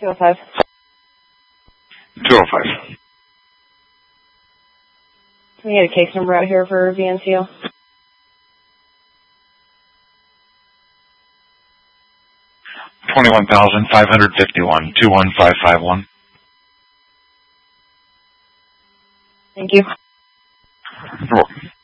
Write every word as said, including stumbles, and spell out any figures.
two oh five. two oh five. Can we get a case number out here for V N C O? twenty-one thousand five hundred fifty-one, two one five five one. Thank you. You're welcome.